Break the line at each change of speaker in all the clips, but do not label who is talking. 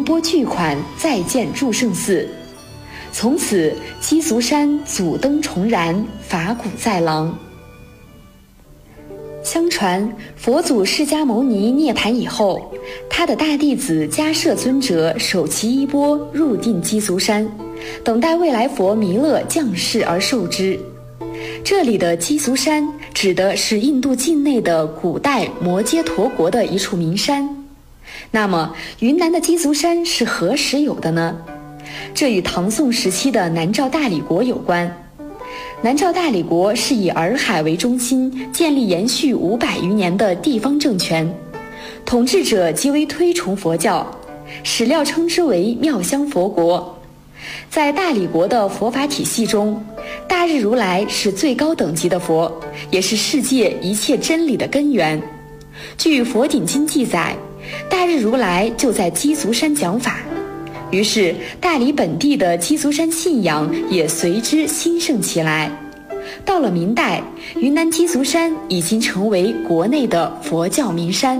拨巨款再建祝圣寺。从此鸡足山祖灯重燃，法鼓在廊。相传佛祖释迦牟尼涅槃以后，他的大弟子迦摄尊者手持衣钵入定鸡足山，等待未来佛弥勒降世而受之。这里的鸡足山指的是印度境内的古代摩揭陀国的一处名山。那么云南的鸡足山是何时有的呢？这与唐宋时期的南诏大理国有关。南诏大理国是以洱海为中心建立延续500余年的地方政权，统治者极为推崇佛教，史料称之为妙香佛国。在大理国的佛法体系中，大日如来是最高等级的佛，也是世界一切真理的根源。据《佛顶经》记载，大日如来就在鸡足山讲法，于是大理本地的鸡足山信仰也随之兴盛起来。到了明代，云南鸡足山已经成为国内的佛教名山。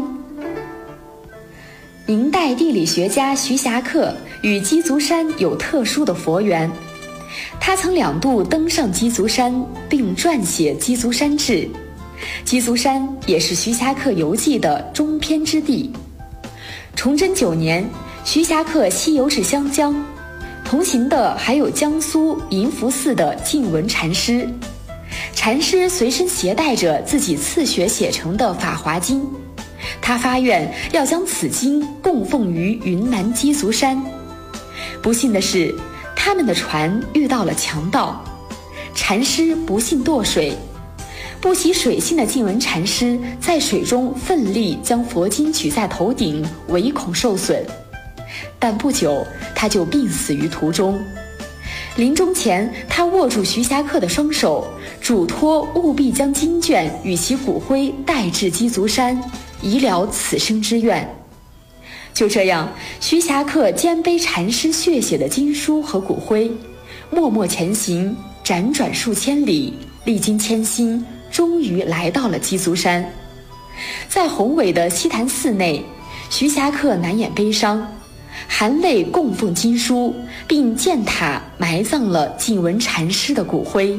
明代地理学家徐霞客与鸡足山有特殊的佛缘，他曾2度登上鸡足山，并撰写《鸡足山志》。鸡足山也是徐霞客游记的中篇之地。崇祯9年，徐霞客西游至湘江，同行的还有江苏银福寺的净文禅师。禅师随身携带着自己自学写成的《法华经》，他发愿要将此经供奉于云南鸡足山。不幸的是，他们的船遇到了强盗，禅师不幸堕水。不习水性的净文禅师在水中奋力将佛经举在头顶，唯恐受损，但不久他就病死于途中。临终前，他握住徐霞客的双手，嘱托务必将经卷与其骨灰带至鸡足山，以了此生之愿。就这样，徐霞客肩背禅师血写的经书和骨灰，默默前行，辗转数千里，历经千辛，终于来到了鸡足山。在宏伟的西坛寺内，徐霞客难掩悲伤，含泪供奉经书，并建塔埋葬了净文禅师的骨灰。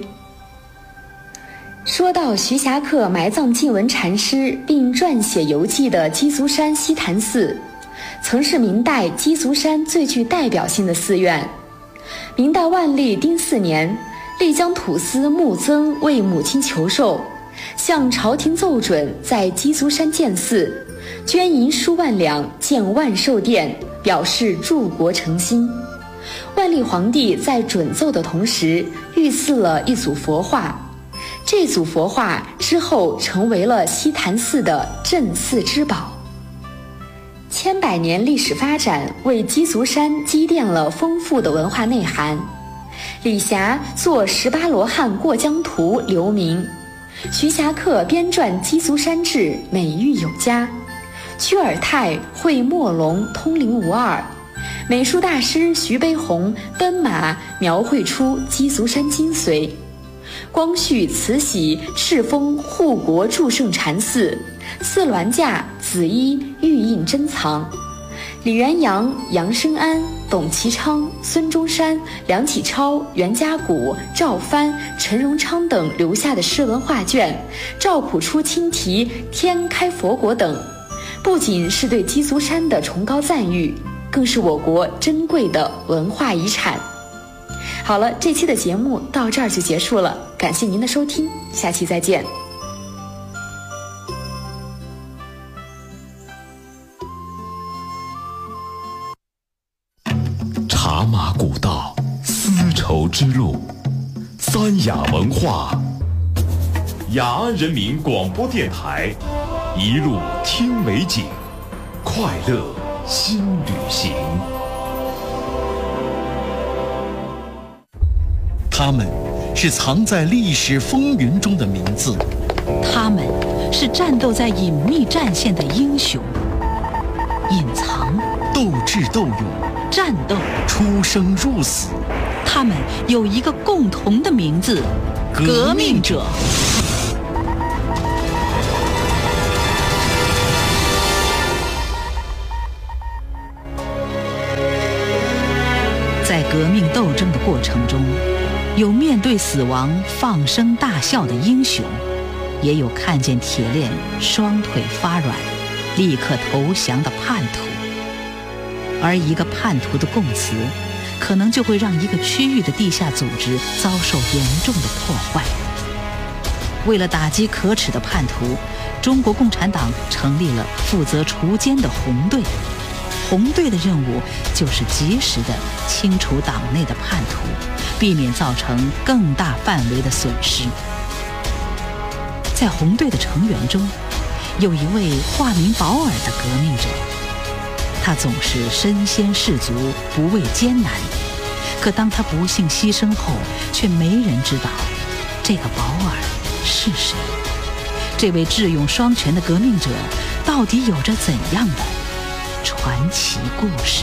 说到徐霞客埋葬净文禅师并撰写游记的鸡足山西坛寺，曾是明代鸡足山最具代表性的寺院。明代万历丁4年，丽江土司穆曾为母亲求寿，向朝廷奏准在鸡足山建寺，捐银数万两建万寿殿，表示助国诚心。万历皇帝在准奏的同时，御赐了一组佛画，这组佛画之后成为了西坛寺的镇寺之宝。千百年历史发展为鸡足山积淀了丰富的文化内涵。李霞作《18罗汉过江图》留名，徐霞客编撰《鸡足山志》美誉有加，屈尔泰绘墨龙通灵无二，美术大师徐悲鸿奔马描绘出鸡足山精髓。光绪、慈禧敕封护国祝圣禅寺，四銮驾、紫衣玉印珍藏。李元阳、杨生安、董其昌、孙中山、梁启超、袁家谷、赵藩、陈荣昌等留下的诗文画卷，赵朴初亲题天开佛国等，不仅是对鸡足山的崇高赞誉，更是我国珍贵的文化遗产。好了，这期的节目到这儿就结束了，感谢您的收听，下期再见。
茶马古道，丝绸之路，三雅文化，雅安人民广播电台，一路听美景，快乐新旅行。
他们是藏在历史风云中的名字，
他们是战斗在隐秘战线的英雄，隐藏、
斗智斗勇、
战斗、
出生入死。
他们有一个共同的名字：革命者。 在革命斗争的过程中，有面对死亡放声大笑的英雄，也有看见铁链双腿发软立刻投降的叛徒。而一个叛徒的供词，可能就会让一个区域的地下组织遭受严重的破坏。为了打击可耻的叛徒，中国共产党成立了负责除奸的红队。红队的任务就是及时地清除党内的叛徒，避免造成更大范围的损失。在红队的成员中，有一位化名保尔的革命者，他总是身先士卒，不畏艰难。可当他不幸牺牲后，却没人知道这个保尔是谁。这位智勇双全的革命者到底有着怎样的传奇故事？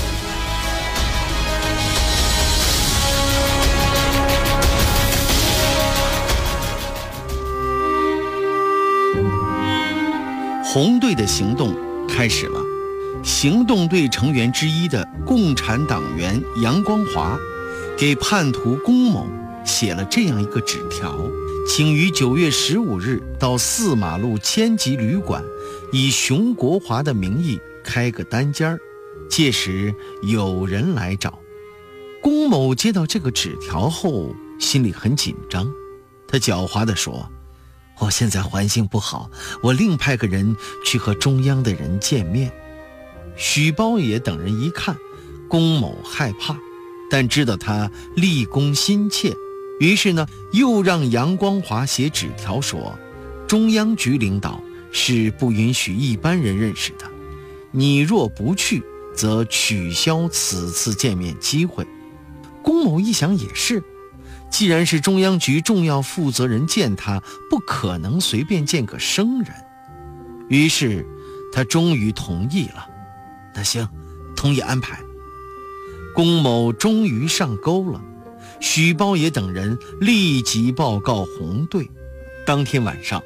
红队的行动开始了。行动队成员之一的共产党员杨光华给叛徒龚某写了这样一个纸条，请于9月15日到4马路千吉旅馆，以熊国华的名义开个单间，届时有人来找。龚某接到这个纸条后，心里很紧张，他狡猾地说：“我现在环境不好，我另派个人去和中央的人见面。”许包爷等人一看，龚某害怕，但知道他立功心切，于是呢，又让杨光华写纸条说，中央局领导是不允许一般人认识的，你若不去，则取消此次见面机会。龚某一想也是，既然是中央局重要负责人见他，不可能随便见个生人，于是他终于同意了。那行，同意安排。龚某终于上钩了，许包爷等人立即报告红队。当天晚上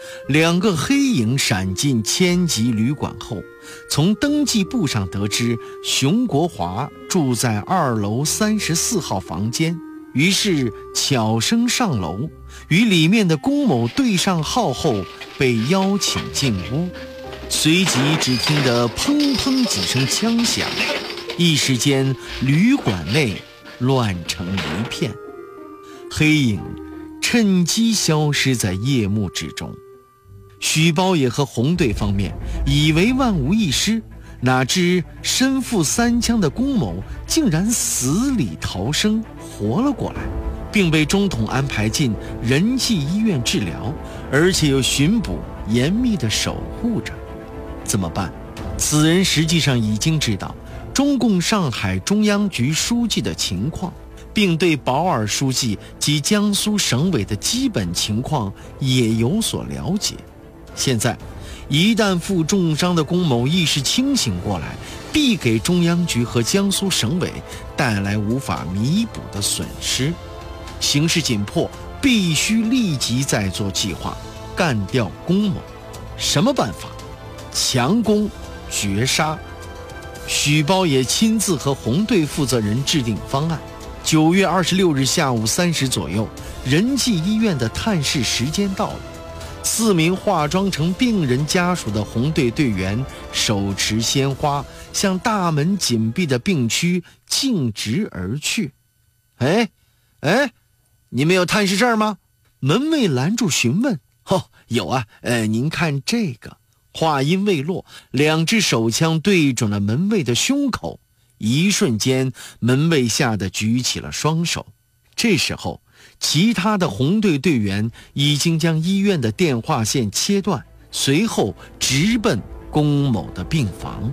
，2个黑影闪进千吉旅馆后，从登记簿上得知熊国华住在2楼34号房间，于是悄声上楼，与里面的龚某对上号后，被邀请进屋。随即只听得砰砰几声枪响，一时间旅馆内乱成一片，黑影趁机消失在夜幕之中。许包爷和红队方面以为万无一失，哪知身负3枪的龚某竟然死里逃生，活了过来，并被中统安排进仁济医院治疗，而且有巡捕严密地守护着。怎么办？此人实际上已经知道中共上海中央局书记的情况，并对保尔书记及江苏省委的基本情况也有所了解。现在一旦负重伤的龚某意识清醒过来，必给中央局和江苏省委带来无法弥补的损失。形势紧迫，必须立即再做计划，干掉龚某。什么办法？强攻绝杀。许包也亲自和红队负责人制定方案。9月26日下午3时左右，仁济医院的探视时间到了，4名化妆成病人家属的红队队员手持鲜花，向大门紧闭的病区径直而去。哎，你们有探视证吗？门卫拦住询问。有啊，您看这个。话音未落，2支手枪对准了门卫的胸口，一瞬间，门卫吓得举起了双手。这时候，其他的红队队员已经将医院的电话线切断，随后直奔龚某的病房。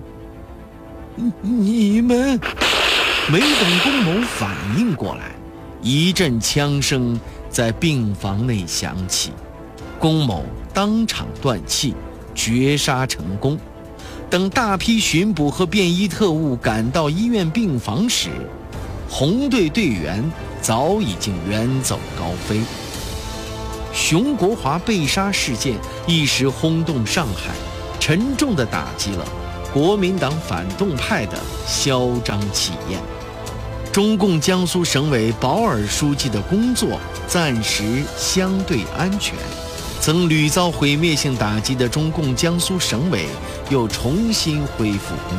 你们没等龚某反应过来，一阵枪声在病房内响起，龚某当场断气，绝杀成功。等大批巡捕和便衣特务赶到医院病房时，红队队员早已经远走高飞。熊国华被杀事件一时轰动上海，沉重地打击了国民党反动派的嚣张气焰。 中共江苏省委保尔书记的工作暂时相对安全。曾屡遭毁灭性打击的中共江苏省委又重新恢复工